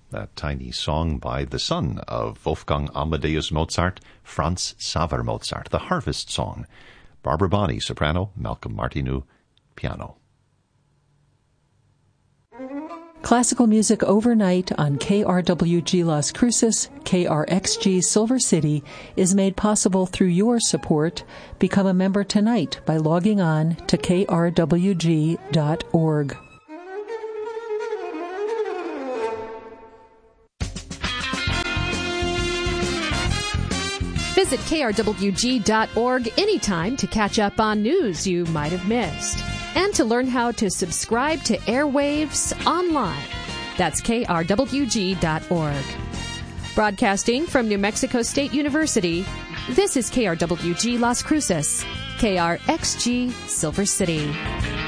that tiny song by the son of Wolfgang Amadeus Mozart, Franz Xaver Mozart, the Harvest Song. Barbara Bonney, soprano, Malcolm Martineau, piano. Classical music overnight on KRWG Las Cruces, KRXG Silver City is made possible through your support. Become a member tonight by logging on to krwg.org. Visit krwg.org anytime to catch up on news you might have missed and to learn how to subscribe to Airwaves online. That's krwg.org. Broadcasting from New Mexico State University, this is KRWG Las Cruces, KRXG Silver City.